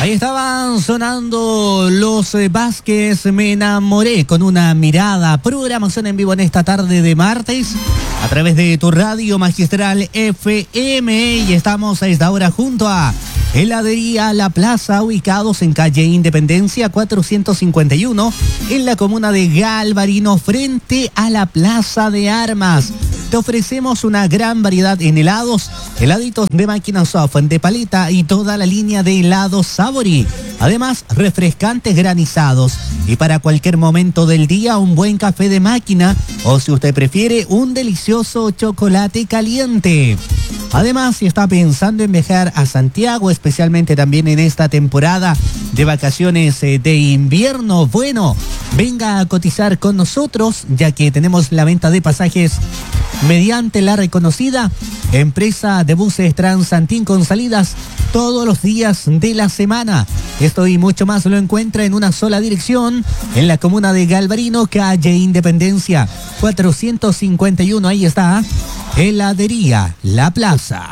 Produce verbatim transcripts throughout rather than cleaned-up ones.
Ahí estaban sonando los eh, Vázquez, Me Enamoré, con una mirada. Programación en vivo en esta tarde de martes a través de tu radio magistral F M. Y estamos a esta hora junto a Heladería La Plaza, ubicados en calle Independencia cuatrocientos cincuenta y uno, en la comuna de Galvarino, frente a la Plaza de Armas. Te ofrecemos una gran variedad en helados, heladitos de máquina soft, de paleta y toda la línea de helados Sabori. Además, refrescantes granizados. Y para cualquier momento del día, un buen café de máquina o, si usted prefiere, un delicioso chocolate caliente. Además, si está pensando en viajar a Santiago, especialmente también en esta temporada de vacaciones eh, de invierno, bueno, venga a cotizar con nosotros, ya que tenemos la venta de pasajes mediante la reconocida empresa de buses Transantín, con salidas todos los días de la semana. Esto y mucho más lo encuentra en una sola dirección, en la comuna de Galvarino, calle Independencia cuatrocientos cincuenta y uno. Ahí está, Heladería La Plaza.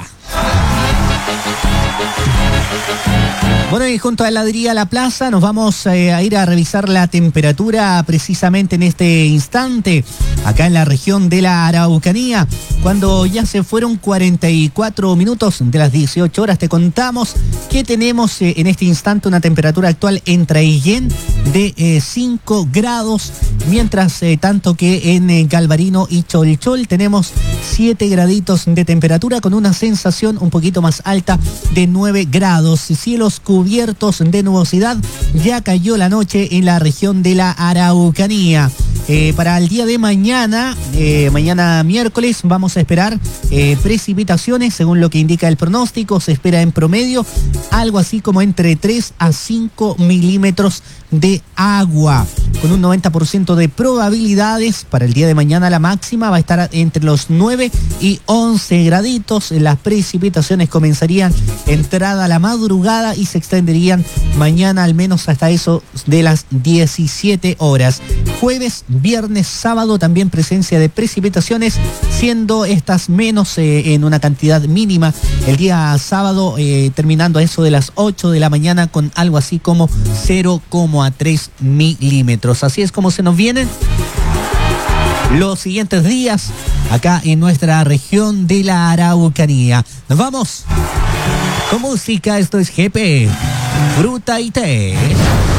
Bueno, y junto a Heladería La Plaza nos vamos eh, a ir a revisar la temperatura precisamente en este instante, acá en la región de la Araucanía, cuando ya se fueron cuarenta y cuatro minutos de las dieciocho horas. Te contamos que tenemos eh, en este instante una temperatura actual en Traillén de eh, cinco grados, mientras eh, tanto que en eh, Galvarino y Cholchol tenemos siete graditos de temperatura, con una sensación un poquito más alta de nueve grados. Cielos cubiertos de nubosidad, ya cayó la noche en la región de la Araucanía. Eh, para el día de mañana, eh, mañana miércoles, vamos a esperar eh, precipitaciones, según lo que indica el pronóstico. Se espera en promedio algo así como entre tres a cinco milímetros de agua, con un noventa por ciento de probabilidades. Para el día de mañana la máxima va a estar entre los nueve y once graditos. Las precipitaciones comenzarían entrada la madrugada y se extenderían mañana al menos hasta eso de las diecisiete horas. Jueves, viernes, sábado también presencia de precipitaciones, siendo estas menos eh, en una cantidad mínima. El día sábado eh, terminando a eso de las ocho de la mañana con algo así como cero coma tres milímetros. Así es como se nos vienen los siguientes días acá en nuestra región de la Araucanía. Nos vamos con música. Esto es G P, Fruta y Té.